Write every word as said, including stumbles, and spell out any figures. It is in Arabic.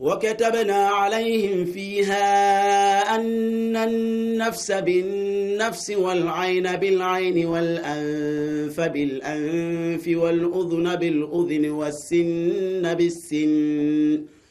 وكتبنا عليهم فيها أن النفس بالنفس والعين بالعين والأنف بالأنف والأذن بالأذن والسن بالسن